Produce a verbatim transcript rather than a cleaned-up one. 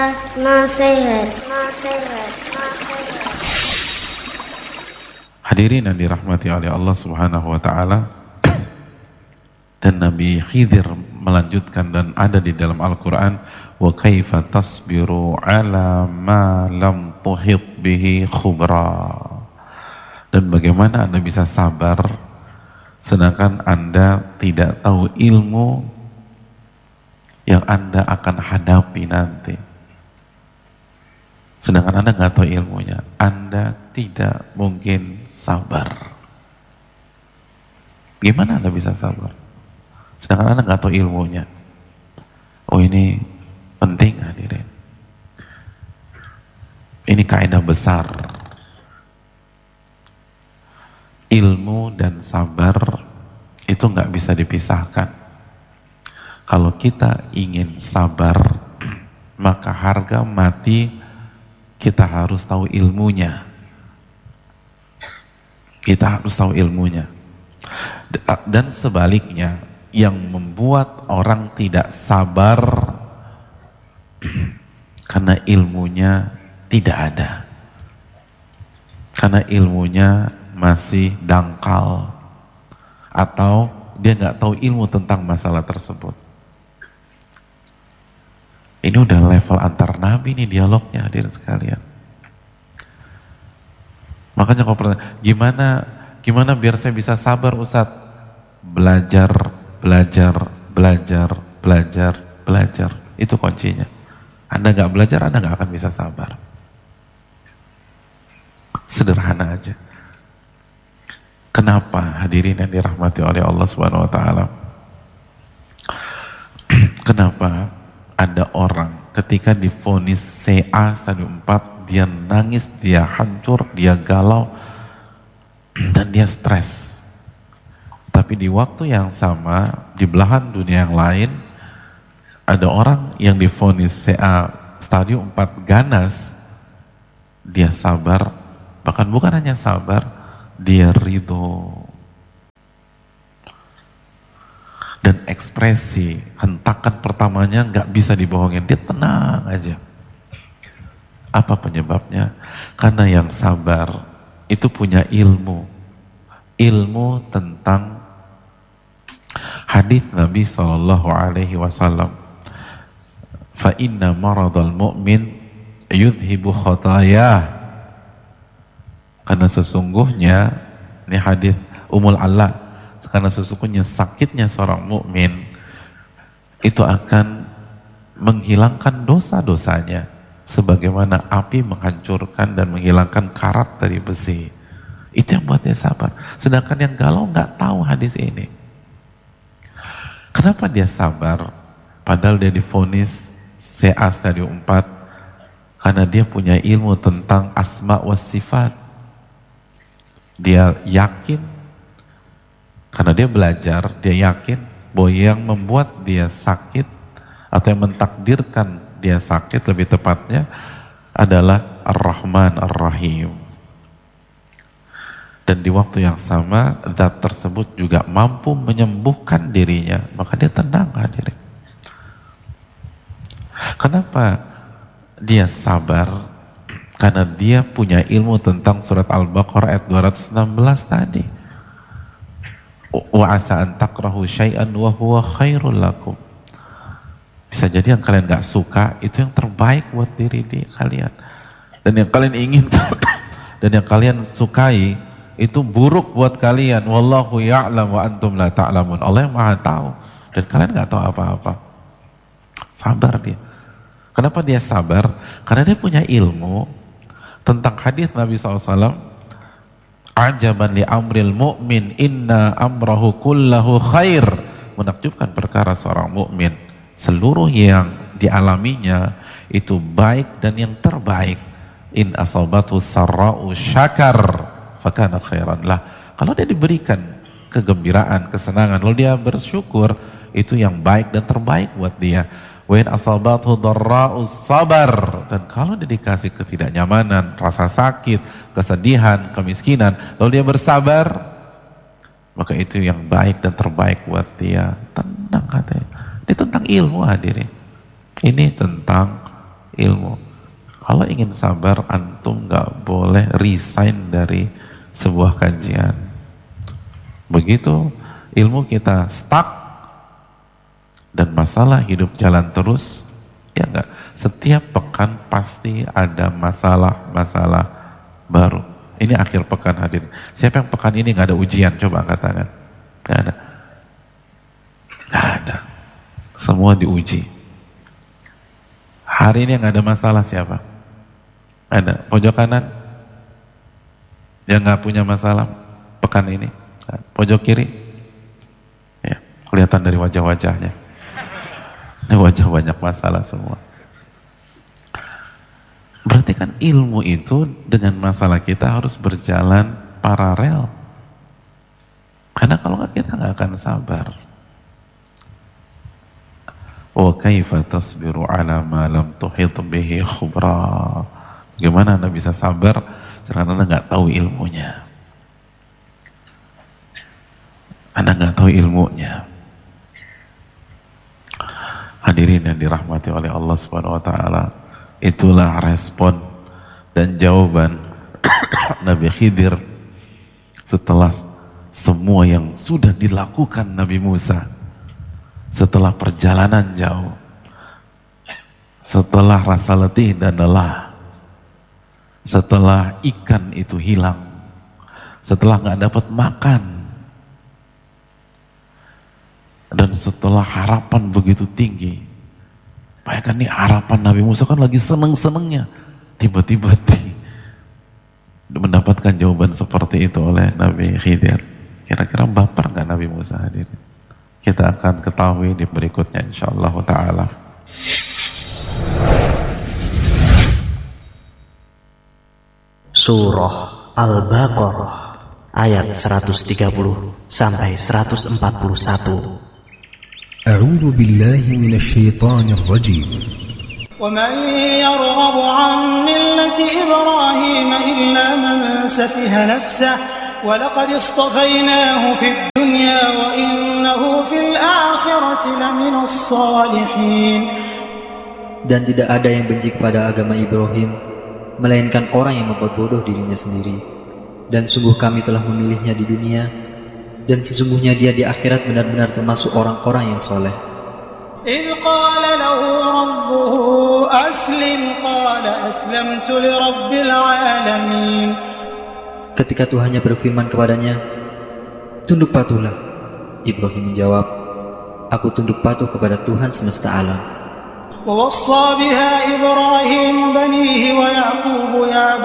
Nasihat, nasihat, nasihat. Hadirin yang dirahmati oleh Allah Subhanahu wa taala, dan Nabi Khidir melanjutkan dan ada di dalam Al-Qur'an, wa kaifa tasbiru ala ma lam tuhit bihi khubra. Dan bagaimana Anda bisa sabar sedangkan Anda tidak tahu ilmu yang Anda akan hadapi nanti. Sedangkan Anda nggak tahu ilmunya, Anda tidak mungkin sabar. Gimana Anda bisa sabar? Sedangkan Anda nggak tahu ilmunya. Oh, ini penting hadirin. Ini kaidah besar. Ilmu dan sabar itu nggak bisa dipisahkan. Kalau kita ingin sabar, maka harga mati kita harus tahu ilmunya. Kita harus tahu ilmunya. Dan sebaliknya, yang membuat orang tidak sabar karena ilmunya tidak ada. Karena ilmunya masih dangkal. Atau dia nggak tahu ilmu tentang masalah tersebut. Ini udah level antar nabi nih dialognya, hadirin sekalian. Makanya kalau pernah, gimana gimana biar saya bisa sabar Ustadz? Belajar, belajar, belajar, belajar, belajar. Itu kuncinya. Anda nggak belajar, Anda nggak akan bisa sabar. Sederhana aja. Kenapa hadirin yang dirahmati oleh Allah Subhanahu Wa Taala? Kenapa ada orang ketika divonis C A stadium empat, dia nangis, dia hancur, dia galau, dan dia stres. Tapi di waktu yang sama, di belahan dunia yang lain, ada orang yang divonis C A stadium empat ganas, dia sabar, bahkan bukan hanya sabar, dia ridho. Dan ekspresi hentakan pertamanya nggak bisa dibohongin, dia tenang aja. Apa penyebabnya? Karena yang sabar itu punya ilmu, ilmu tentang hadis Nabi Shallallahu Alaihi Wasallam. Fa inna maradul mu'min yudhibu khotayah. Karena sesungguhnya ini hadis Ummul Ala. Karena sesungguhnya sakitnya seorang mukmin itu akan menghilangkan dosa-dosanya sebagaimana api menghancurkan dan menghilangkan karat dari besi. Itu yang buat dia sabar. Sedangkan yang galau nggak tahu hadis ini. Kenapa dia sabar? Padahal dia divonis C A stadium empat karena dia punya ilmu tentang asma wa sifat. Dia yakin, karena dia belajar, dia yakin bahwa yang membuat dia sakit atau yang mentakdirkan dia sakit lebih tepatnya adalah Ar-Rahman Ar-Rahim. Dan di waktu yang sama, zat tersebut juga mampu menyembuhkan dirinya, maka dia tenang hadirin. Kenapa dia sabar? Karena dia punya ilmu tentang surat Al-Baqarah ayat dua ratus enam belas tadi. Wa asa an takrahu syai'an wa huwa khairul lakum. Bisa jadi yang kalian gak suka itu yang terbaik buat diri di kalian. Dan yang kalian ingin dan yang kalian sukai itu buruk buat kalian. Wallahu ya'lam wa antum la ta'lamun. Allah yang Maha tahu dan kalian gak tahu apa-apa. Sabar dia. Kenapa dia sabar? Karena dia punya ilmu tentang hadis Nabi shallallahu alaihi wasallam. Ajaban li amril mu'min inna amrahu kullahu khair. Menakjubkan perkara seorang mukmin, seluruh yang dialaminya itu baik dan yang terbaik. In asabatu sarra'u syakar fakana khairan lah. Kalau dia diberikan kegembiraan, kesenangan, lalu dia bersyukur, itu yang baik dan terbaik buat dia. Wa in asabathu dharra'u sabar. Dan kalau dia dikasih ketidaknyamanan, rasa sakit, kesedihan, kemiskinan, lalu dia bersabar, maka itu yang baik dan terbaik buat dia. Tenang katanya. Ini tentang ilmu hadirin. Ini tentang ilmu. Kalau ingin sabar, antum nggak boleh resign dari sebuah kajian. Begitu ilmu kita stuck dan masalah hidup jalan terus, ya enggak, setiap pekan pasti ada masalah-masalah baru. Ini akhir pekan hadir. Siapa yang pekan ini nggak ada ujian? Coba angkat tangan. Nggak ada. Nggak ada. Semua diuji. Hari ini yang nggak ada masalah siapa? Ada. Pojok kanan yang nggak punya masalah pekan ini. Pojok kiri. Ya, kelihatan dari wajah-wajahnya. Ini wajah banyak masalah semua. Berarti kan ilmu itu dengan masalah kita harus berjalan paralel. Karena kalau nggak kita nggak akan sabar. Wa kaifa tasbiru ala ma lam tuhit bihi khubra. Gimana Anda bisa sabar karena Anda nggak tahu ilmunya. Anda nggak tahu ilmunya. Hadirin yang dirahmati oleh Allah Subhanahu wa taala, itulah respon dan jawaban Nabi Khidir setelah semua yang sudah dilakukan Nabi Musa, setelah perjalanan jauh, setelah rasa letih dan lelah, setelah ikan itu hilang, setelah nggak dapat makan, dan setelah harapan begitu tinggi. Bayangkan nih, harapan Nabi Musa kan lagi seneng-senengnya, tiba-tiba di mendapatkan jawaban seperti itu oleh Nabi Khidir. Kira-kira baper nggak Nabi Musa hadirin? Kita akan ketahui di berikutnya insyaallah ta'ala. Surah Al-Baqarah ayat seratus tiga puluh sampai seratus empat puluh satu. A'udzu billahi minasy syaithanir rajim. ومن يرغب عن ملة إبراهيم إلا من سفه نفسه ولقد اصطفيناه في الدنيا وإنه في الآخرة لمن الصالحين. Dan tidak ada yang benci kepada agama Ibrahim melainkan orang yang membuat bodoh dirinya sendiri. Dan sungguh kami telah memilihnya di dunia, dan sesungguhnya dia di akhirat benar-benar termasuk orang-orang yang soleh. إذ قال له ربه أسلم قال أسلمت لرب العالمين. Ketika Tuhannya berfirman kepadanya, tunduk patuhlah, Ibrahim menjawab, aku tunduk patuh kepada Tuhan semesta alam. ووصى بها إبراهيم